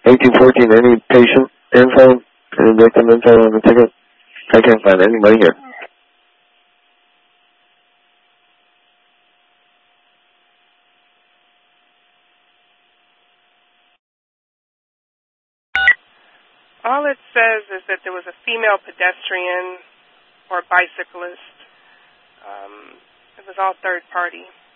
1814, any patient info, any victim info on the ticket? I can't find anybody here. All it says is that there was a female pedestrian or bicyclist. It was all third party.